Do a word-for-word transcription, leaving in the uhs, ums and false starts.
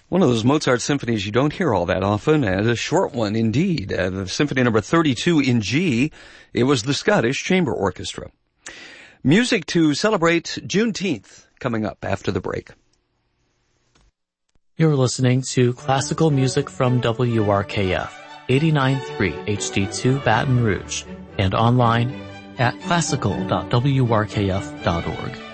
One of those Mozart symphonies you don't hear all that often, and a short one indeed. Uh, the Symphony Number thirty-two in G. It was the Scottish Chamber Orchestra. Music to celebrate Juneteenth coming up after the break. You're listening to classical music from W R K F, eighty-nine point three H D two Baton Rouge, and online at classical dot w r k f dot org.